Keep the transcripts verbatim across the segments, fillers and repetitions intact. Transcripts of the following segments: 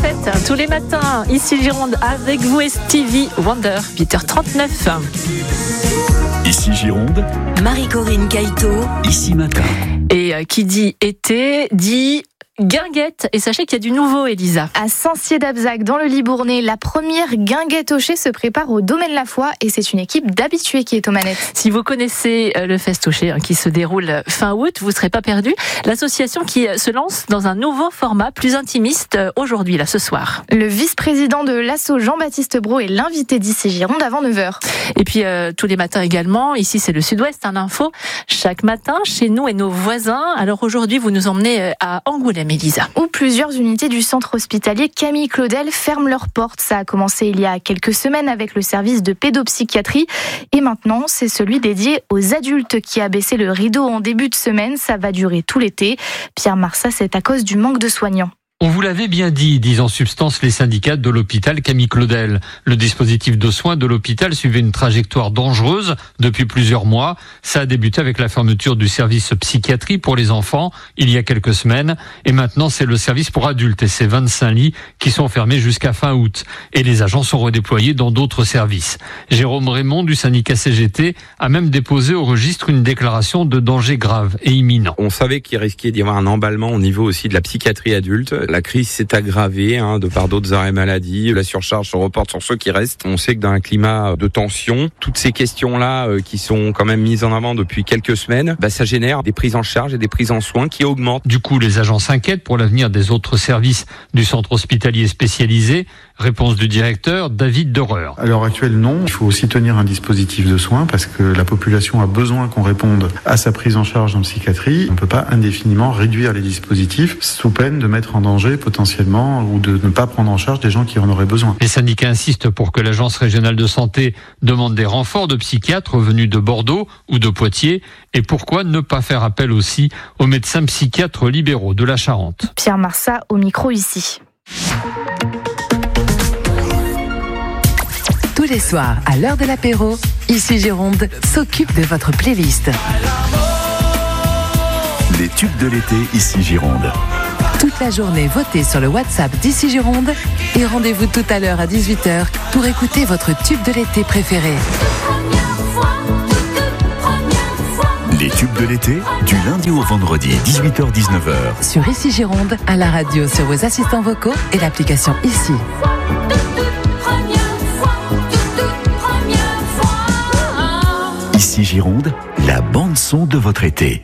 fête tous les matins. Ici Gironde avec vous et Stevie Wonder, huit heures trente-neuf. Ici Gironde, Marie-Corinne Caïto, ici matin. Et euh, qui dit été, dit guinguette. Et sachez qu'il y a du nouveau, Elisa. À Saint-Cier-d'Abzac, dans le Libournais, la première guinguette Hochet se prépare au Domaine La Foi et c'est une équipe d'habitués qui est aux manettes. Si vous connaissez le Fest Hochet hein, qui se déroule fin août, vous ne serez pas perdu. L'association qui se lance dans un nouveau format plus intimiste aujourd'hui, là, ce soir. Le vice-président de l'asso, Jean-Baptiste Brault, est l'invité d'Ici Gironde avant neuf heures. Et puis euh, tous les matins également, ici c'est le Sud-Ouest, un info chaque matin chez nous et nos voisins. Alors aujourd'hui, vous nous emmenez à Angoulême, Elisa. Où plusieurs unités du centre hospitalier Camille Claudel ferment leurs portes. Ça a commencé il y a quelques semaines avec le service de pédopsychiatrie. Et maintenant, c'est celui dédié aux adultes qui a baissé le rideau en début de semaine. Ça va durer tout l'été. Pierre Marsat, c'est à cause du manque de soignants. On vous l'avait bien dit, disent en substance les syndicats de l'hôpital Camille Claudel. Le dispositif de soins de l'hôpital suivait une trajectoire dangereuse depuis plusieurs mois. Ça a débuté avec la fermeture du service psychiatrie pour les enfants il y a quelques semaines. Et maintenant, c'est le service pour adultes et ses vingt-cinq lits qui sont fermés jusqu'à fin août. Et les agents sont redéployés dans d'autres services. Jérôme Raymond du syndicat C G T a même déposé au registre une déclaration de danger grave et imminent. On savait qu'il risquait d'y avoir un emballement au niveau aussi de la psychiatrie adulte. La crise s'est aggravée hein, de par d'autres arrêts maladie. La surcharge se reporte sur ceux qui restent. On sait que dans un climat de tension, toutes ces questions-là euh, qui sont quand même mises en avant depuis quelques semaines, bah, ça génère des prises en charge et des prises en soins qui augmentent. Du coup, les agents s'inquiètent pour l'avenir des autres services du centre hospitalier spécialisé. Réponse du directeur, David Doreur. À l'heure actuelle, non. Il faut aussi tenir un dispositif de soins parce que la population a besoin qu'on réponde à sa prise en charge en psychiatrie. On ne peut pas indéfiniment réduire les dispositifs sous peine de mettre en danger potentiellement ou de ne pas prendre en charge des gens qui en auraient besoin. Les syndicats insistent pour que l'agence régionale de santé demande des renforts de psychiatres venus de Bordeaux ou de Poitiers. Et pourquoi ne pas faire appel aussi aux médecins psychiatres libéraux de la Charente. Pierre Marsat au micro ici. tous les soirs à l'heure de l'apéro, Ici Gironde s'occupe de votre playlist. Les tubes de l'été, Ici Gironde. Toute la journée, votez sur le WhatsApp d'Ici Gironde et rendez-vous tout à l'heure à dix-huit heures pour écouter votre tube de l'été préféré. Les tubes de l'été, du lundi au vendredi, dix-huit heures dix-neuf heures. Sur Ici Gironde, à la radio, sur vos assistants vocaux et l'application Ici. Ici Gironde, la bande-son de votre été.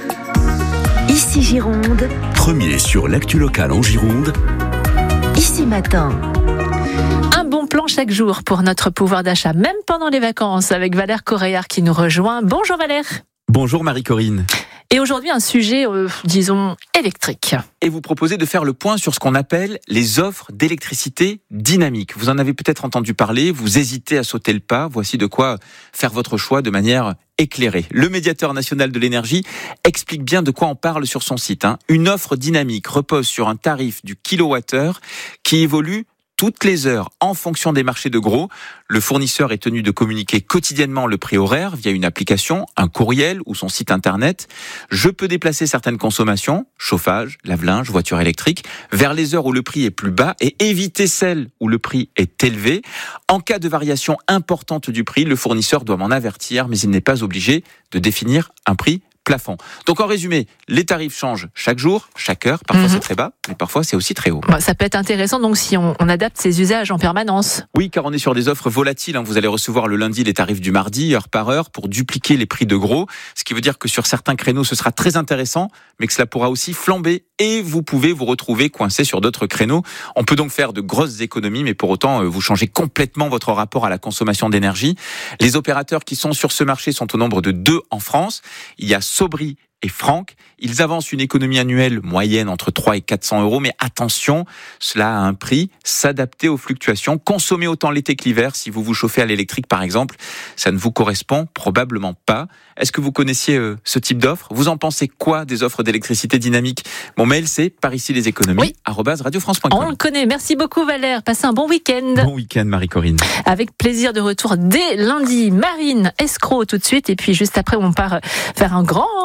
Ici Gironde. Premier sur l'actu locale en Gironde. Ici Matin. Un bon plan chaque jour pour notre pouvoir d'achat, même pendant les vacances, avec Valère Coréard qui nous rejoint. Bonjour Valère. Bonjour Marie-Corinne. Et aujourd'hui, un sujet, euh, disons, électrique. Et vous proposez de faire le point sur ce qu'on appelle les offres d'électricité dynamique. Vous en avez peut-être entendu parler, vous hésitez à sauter le pas. Voici de quoi faire votre choix de manière éclairée. Le médiateur national de l'énergie explique bien de quoi on parle sur son site. Hein. Une offre dynamique repose sur un tarif du kilowattheure qui évolue toutes les heures en fonction des marchés de gros. Le fournisseur est tenu de communiquer quotidiennement le prix horaire via une application, un courriel ou son site internet. Je peux déplacer certaines consommations, chauffage, lave-linge, voiture électrique, vers les heures où le prix est plus bas et éviter celles où le prix est élevé. En cas de variation importante du prix, le fournisseur doit m'en avertir, mais il n'est pas obligé de définir un prix plafond. Donc en résumé, les tarifs changent chaque jour, chaque heure. Parfois mmh. c'est très bas, mais parfois c'est aussi très haut. Bah, ça peut être intéressant donc si on, on adapte ses usages en permanence. Oui, car on est sur des offres volatiles. Hein. Vous allez recevoir le lundi les tarifs du mardi, heure par heure, pour dupliquer les prix de gros. Ce qui veut dire que sur certains créneaux, ce sera très intéressant, mais que cela pourra aussi flamber et vous pouvez vous retrouver coincé sur d'autres créneaux. On peut donc faire de grosses économies, mais pour autant, vous changez complètement votre rapport à la consommation d'énergie. Les opérateurs qui sont sur ce marché sont au nombre de deux en France. Il y a Sobri et Franck. Ils avancent une économie annuelle moyenne entre trois et quatre cents euros, mais attention, cela a un prix, s'adapter aux fluctuations, consommer autant l'été que l'hiver. Si vous vous chauffez à l'électrique par exemple, ça ne vous correspond probablement pas. Est-ce que vous connaissiez euh, ce type d'offre ? Vous en pensez quoi des offres d'électricité dynamique ? Mon mail c'est par ici les économies oui. arobase radio france point com. On le connaît. Merci beaucoup Valère. Passez un bon week-end. Bon week-end Marie-Corinne. Avec plaisir de retour dès lundi. Marine Escroc tout de suite et puis juste après on part faire un grand saut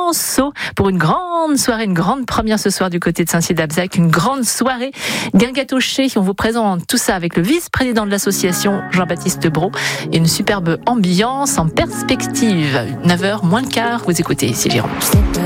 Saut pour une grande soirée, une grande première ce soir du côté de Saint-Cyr-d'Abzac, une grande soirée guingatauchée. On vous présente tout ça avec le vice-président de l'association, Jean-Baptiste Brault, et une superbe ambiance en perspective. neuf heures moins le quart, vous écoutez ici Gironde.